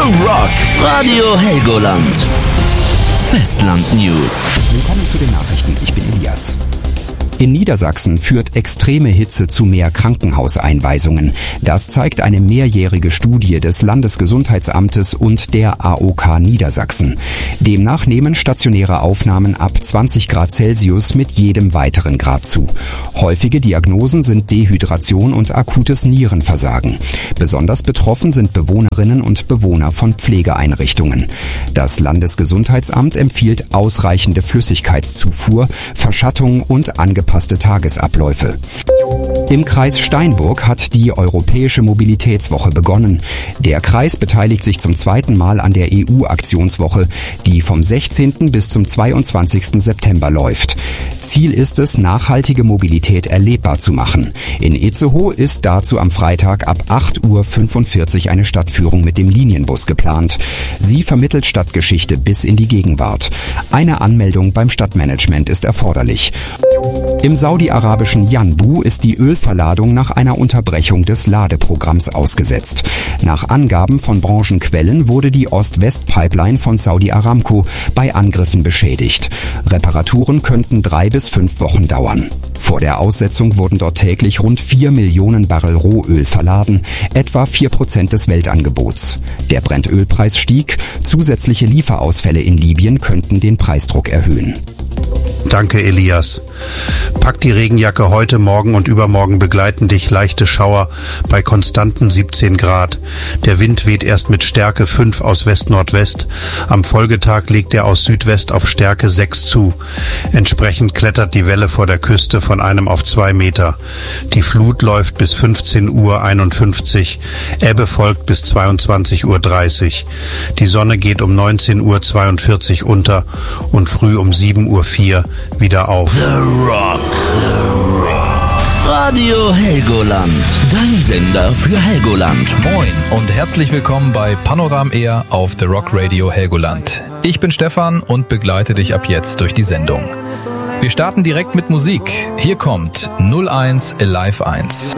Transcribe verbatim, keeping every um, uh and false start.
The Rock. Radio Helgoland. Festland News. Willkommen zu den Nachrichten. Ich bin Elias. In Niedersachsen führt extreme Hitze zu mehr Krankenhauseinweisungen. Das zeigt eine mehrjährige Studie des Landesgesundheitsamtes und der A O K Niedersachsen. Demnach nehmen stationäre Aufnahmen ab zwanzig Grad Celsius mit jedem weiteren Grad zu. Häufige Diagnosen sind Dehydration und akutes Nierenversagen. Besonders betroffen sind Bewohnerinnen und Bewohner von Pflegeeinrichtungen. Das Landesgesundheitsamt empfiehlt ausreichende Flüssigkeitszufuhr, Verschattung und angepasste Tagesabläufe. Im Kreis Steinburg hat die Europäische Mobilitätswoche begonnen. Der Kreis beteiligt sich zum zweiten Mal an der E U-Aktionswoche, die vom sechzehnten bis zum zweiundzwanzigsten September läuft. Ziel ist es, nachhaltige Mobilität erlebbar zu machen. In Itzehoe ist dazu am Freitag ab acht Uhr fünfundvierzig eine Stadtführung mit dem Linienbus geplant. Sie vermittelt Stadtgeschichte bis in die Gegenwart. Eine Anmeldung beim Stadtmanagement ist erforderlich. Im saudi-arabischen Yanbu ist die Ölverladung nach einer Unterbrechung des Ladeprogramms ausgesetzt. Nach Angaben von Branchenquellen wurde die Ost-West-Pipeline von Saudi Aramco bei Angriffen beschädigt. Reparaturen könnten drei bis fünf Wochen dauern. Vor der Aussetzung wurden dort täglich rund vier Millionen Barrel Rohöl verladen, etwa vier Prozent des Weltangebots. Der Brentölpreis stieg, zusätzliche Lieferausfälle in Libyen könnten den Preisdruck erhöhen. Danke, Elias. Pack die Regenjacke, heute, morgen und übermorgen begleiten dich leichte Schauer bei konstanten siebzehn Grad. Der Wind weht erst mit Stärke fünf aus West-Nordwest. Am Folgetag legt er aus Südwest auf Stärke sechs zu. Entsprechend klettert die Welle vor der Küste von einem auf zwei Meter. Die Flut läuft bis fünfzehn Uhr einundfünfzig. Ebbe folgt bis zweiundzwanzig Uhr dreißig. Die Sonne geht um neunzehn Uhr zweiundvierzig unter und früh um sieben Uhr vier wieder auf. The Rock. The Rock. Radio Helgoland. Dein Sender für Helgoland. Moin und herzlich willkommen bei Panoram Air auf The Rock Radio Helgoland. Ich bin Stefan und begleite dich ab jetzt durch die Sendung. Wir starten direkt mit Musik. Hier kommt null eins Alive eins.